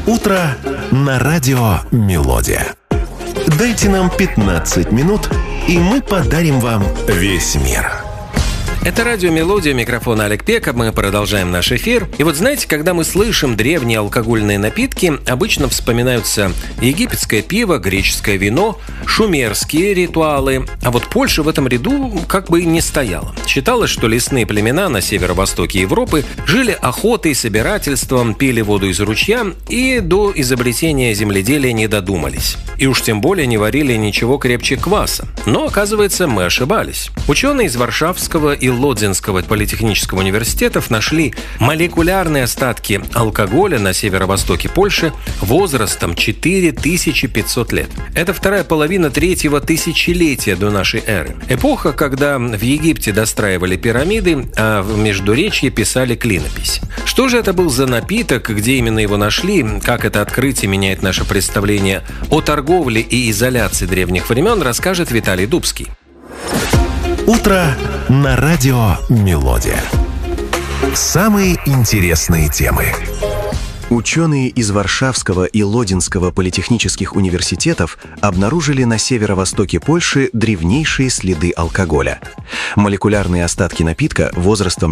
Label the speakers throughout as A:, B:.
A: Утро на радио «Мелодия». Дайте нам 15 минут, и мы подарим вам весь мир.
B: Это радио «Мелодия», микрофон Олег Пеков. Мы продолжаем наш эфир. И вот знаете, когда мы слышим древние алкогольные напитки, обычно вспоминаются египетское пиво, греческое вино, шумерские ритуалы. А вот Польша в этом ряду как бы и не стояла. Считалось, что лесные племена на северо-востоке Европы жили охотой, собирательством, пили воду из ручья и до изобретения земледелия не додумались. И уж тем более не варили ничего крепче кваса. Но, оказывается, мы ошибались. Ученые из Варшавского и Лодзинского политехнического университетов нашли молекулярные остатки алкоголя на северо-востоке Польши возрастом 4500 лет. Это вторая половина третьего тысячелетия до нашей эры. Эпоха, когда в Египте достраивали пирамиды, а в Междуречье писали клинопись. Что же это был за напиток, где именно его нашли, как это открытие меняет наше представление о торговле и изоляции древних времен, расскажет Виталий Дубский.
A: Утро на радио «Мелодия». Самые интересные темы.
C: Ученые из Варшавского и Лодзинского политехнических университетов обнаружили на северо-востоке Польши древнейшие следы алкоголя. Молекулярные остатки напитка возрастом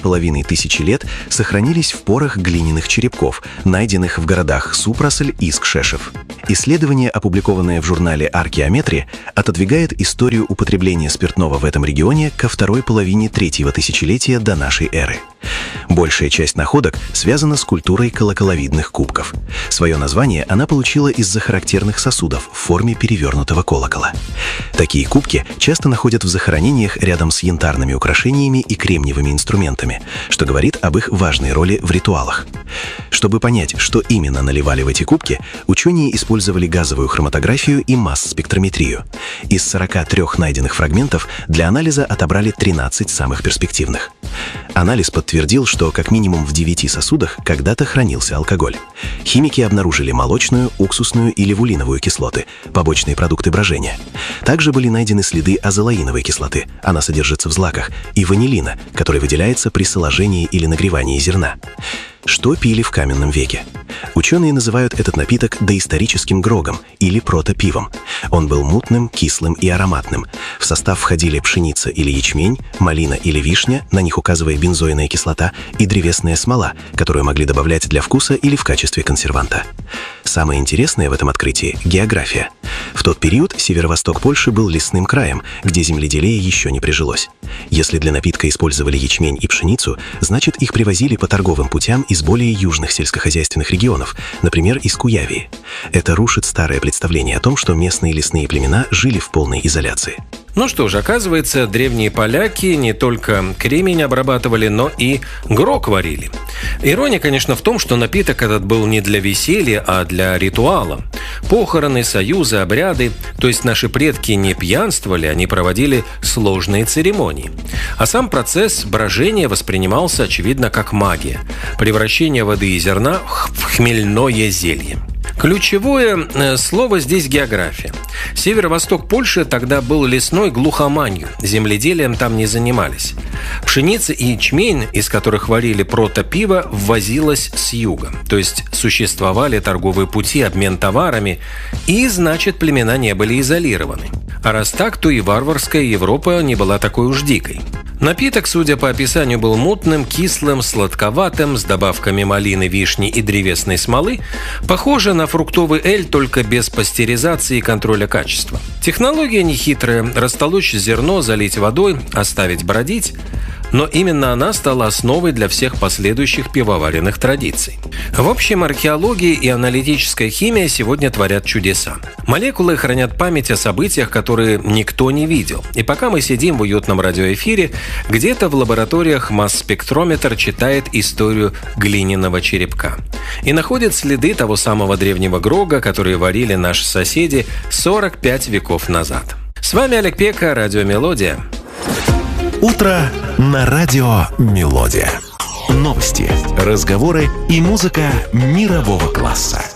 C: 4500 лет сохранились в порах глиняных черепков, найденных в городах Супросль и Скшешев. Исследование, опубликованное в журнале «Археометрия», отодвигает историю употребления спиртного в этом регионе ко второй половине третьего тысячелетия до нашей эры. Большая часть находок связана с культурой колоколовидных кубков. Свое название она получила из-за характерных сосудов в форме перевернутого колокола. Такие кубки часто находят в захоронениях рядом с янтарными украшениями и кремниевыми инструментами, что говорит об их важной роли в ритуалах. Чтобы понять, что именно наливали в эти кубки, ученые использовали газовую хроматографию и масс-спектрометрию. Из 43 найденных фрагментов для анализа отобрали 13 самых перспективных. Анализ подтвердил, что как минимум в 9 сосудах когда-то хранился алкоголь. Химики обнаружили молочную, уксусную и левулиновую кислоты, побочные продукты брожения. Также были найдены следы азолаиновой кислоты, она содержится в злаках, и ванилина, который выделяется при соложении или нагревании зерна. Что пили в каменном веке? Ученые называют этот напиток доисторическим грогом или протопивом. Он был мутным, кислым и ароматным. В состав входили пшеница или ячмень, малина или вишня, на них указывая бензойная кислота, и древесная смола, которую могли добавлять для вкуса или в качестве консерванта. Самое интересное в этом открытии – география. В тот период северо-восток Польши был лесным краем, где земледелие еще не прижилось. Если для напитка использовали ячмень и пшеницу, значит их привозили по торговым путям из более южных сельскохозяйственных регионов, например, из Куявии. Это рушит старое представление о том, что местные лесные племена жили в полной изоляции.
B: Ну что же, оказывается, древние поляки не только кремень обрабатывали, но и грог варили. Ирония, конечно, в том, что напиток этот был не для веселья, а для ритуала. Похороны, союзы, обряды, то есть наши предки не пьянствовали, они проводили сложные церемонии. А сам процесс брожения воспринимался, очевидно, как магия. Превращение воды и зерна в хмельное зелье. Ключевое слово здесь география. Северо-восток Польши тогда был лесной глухоманью, земледелием там не занимались. Пшеница и ячмень, из которых варили протопиво, ввозилась с юга. То есть существовали торговые пути, обмен товарами, и, значит, племена не были изолированы. А раз так, то и варварская Европа не была такой уж дикой. Напиток, судя по описанию, был мутным, кислым, сладковатым, с добавками малины, вишни и древесной смолы. Похоже на фруктовый эль, только без пастеризации и контроля качества. Технология нехитрая – растолочь зерно, залить водой, оставить бродить. Но именно она стала основой для всех последующих пивоваренных традиций. В общем, археология и аналитическая химия сегодня творят чудеса. Молекулы хранят память о событиях, которые никто не видел. И пока мы сидим в уютном радиоэфире, где-то в лабораториях масс-спектрометр читает историю глиняного черепка. И находит следы того самого древнего грога, который варили наши соседи 45 веков назад. С вами Олег Пека, радио «Мелодия».
A: Утро на радио «Мелодия». Новости, разговоры и музыка мирового класса.